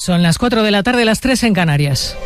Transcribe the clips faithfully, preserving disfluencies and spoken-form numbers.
Son las cuatro de la tarde, las tres en Canarias.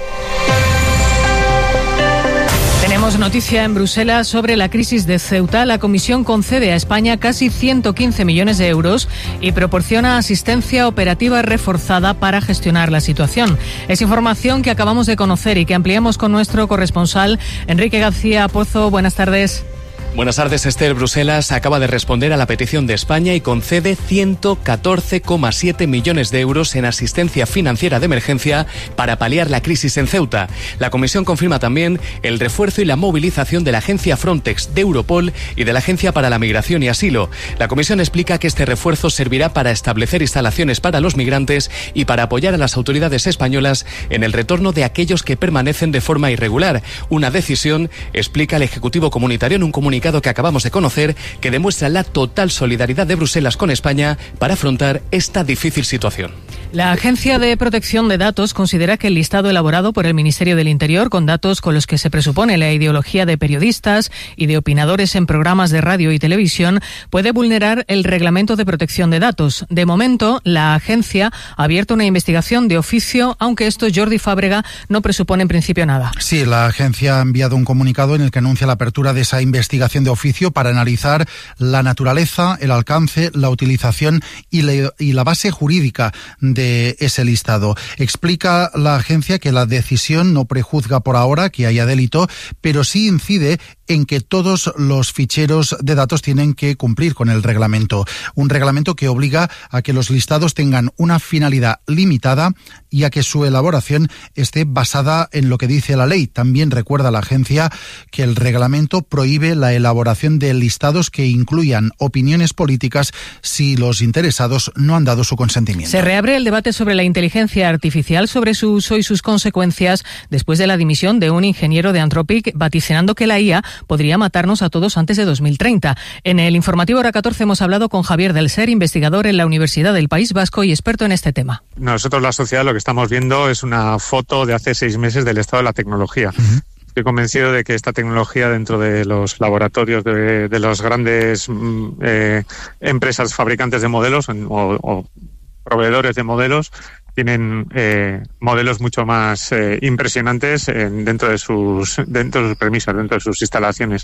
Tenemos noticia en Bruselas sobre la crisis de Ceuta. La Comisión concede a España casi ciento quince millones de euros y proporciona asistencia operativa reforzada para gestionar la situación. Es información que acabamos de conocer y que ampliamos con nuestro corresponsal Enrique García Pozo. Buenas tardes. Buenas tardes, Esther. Bruselas acaba de responder a la petición de España y concede ciento catorce coma siete millones de euros en asistencia financiera de emergencia para paliar la crisis en Ceuta. La Comisión confirma también el refuerzo y la movilización de la agencia Frontex, de Europol y de la Agencia para la Migración y Asilo. La Comisión explica que este refuerzo servirá para establecer instalaciones para los migrantes y para apoyar a las autoridades españolas en el retorno de aquellos que permanecen de forma irregular. Una decisión, explica el Ejecutivo Comunitario en un comunicado que acabamos de conocer, que demuestra la total solidaridad de Bruselas con España para afrontar esta difícil situación. La Agencia de Protección de Datos considera que el listado elaborado por el Ministerio del Interior, con datos con los que se presupone la ideología de periodistas y de opinadores en programas de radio y televisión, puede vulnerar el Reglamento de Protección de Datos. De momento, la agencia ha abierto una investigación de oficio, aunque esto, Jordi Fábrega, no presupone en principio nada. Sí, la agencia ha enviado un comunicado en el que anuncia la apertura de esa investigación de oficio para analizar la naturaleza, el alcance, la utilización y la, y la base jurídica de ese listado. Explica la agencia que la decisión no prejuzga por ahora que haya delito, pero sí incide en que todos los ficheros de datos tienen que cumplir con el reglamento. Un reglamento que obliga a que los listados tengan una finalidad limitada y a que su elaboración esté basada en lo que dice la ley. También recuerda la agencia que el reglamento prohíbe la elaboración de listados que incluyan opiniones políticas si los interesados no han dado su consentimiento. Se reabre el debate sobre la inteligencia artificial, sobre su uso y sus consecuencias después de la dimisión de un ingeniero de Anthropic, vaticinando que la I A podría matarnos a todos antes de dos mil treinta. En el informativo Hora catorce hemos hablado con Javier del Ser, investigador en la Universidad del País Vasco y experto en este tema. Nosotros, la sociedad, lo que estamos viendo es una foto de hace seis meses del estado de la tecnología. Uh-huh. Estoy convencido de que esta tecnología dentro de los laboratorios de, de las grandes eh, empresas fabricantes de modelos o, o proveedores de modelos tienen eh, modelos mucho más eh, impresionantes en, dentro de sus dentro de sus premisas, dentro de sus instalaciones.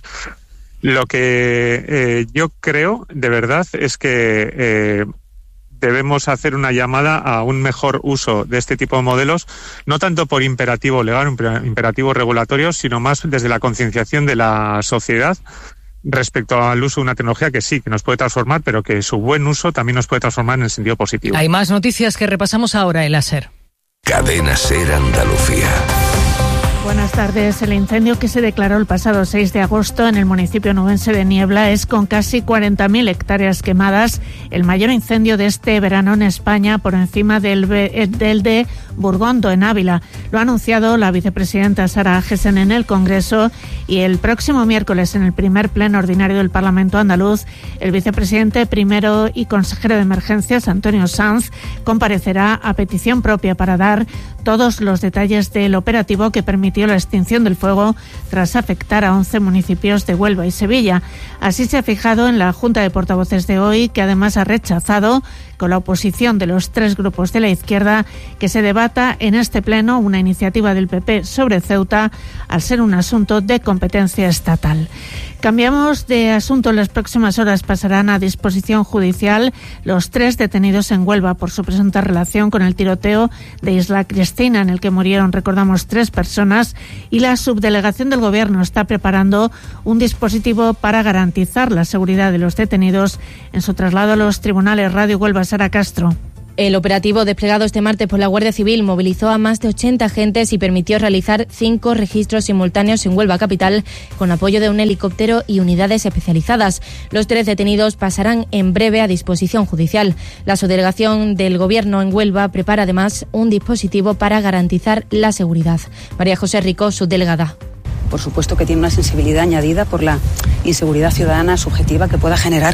Lo que eh, yo creo, de verdad, es que eh, debemos hacer una llamada a un mejor uso de este tipo de modelos, no tanto por imperativo legal, imperativo regulatorio, sino más desde la concienciación de la sociedad respecto al uso de una tecnología que sí, que nos puede transformar, pero que su buen uso también nos puede transformar en el sentido positivo. Hay más noticias que repasamos ahora en la SER. Cadena SER Andalucía. Buenas tardes. El incendio que se declaró el pasado seis de agosto en el municipio nubense de Niebla es, con casi cuarenta mil hectáreas quemadas, el mayor incendio de este verano en España, por encima del, del de Burgondo, en Ávila. Lo ha anunciado la vicepresidenta Sara Agesen en el Congreso, y el próximo miércoles, en el primer pleno ordinario del Parlamento andaluz, el vicepresidente primero y consejero de Emergencias, Antonio Sanz, comparecerá a petición propia para dar todos los detalles del operativo que permitió la extinción del fuego tras afectar a once municipios de Huelva y Sevilla. Así se ha fijado en la Junta de Portavoces de hoy, que además ha rechazado, con la oposición de los tres grupos de la izquierda, que se debata en este pleno una iniciativa del P P sobre Ceuta, al ser un asunto de competencia estatal. Cambiamos de asunto. En las próximas horas pasarán a disposición judicial los tres detenidos en Huelva por su presunta relación con el tiroteo de Isla Cristina, en el que murieron, recordamos, tres personas, y la subdelegación del Gobierno está preparando un dispositivo para garantizar la seguridad de los detenidos en su traslado a los tribunales. Radio Huelva, Sara Castro. El operativo desplegado este martes por la Guardia Civil movilizó a más de ochenta agentes y permitió realizar cinco registros simultáneos en Huelva capital, con apoyo de un helicóptero y unidades especializadas. Los tres detenidos pasarán en breve a disposición judicial. La subdelegación del Gobierno en Huelva prepara además un dispositivo para garantizar la seguridad. María José Rico, subdelegada. Por supuesto que tiene una sensibilidad añadida por la inseguridad ciudadana subjetiva que pueda generar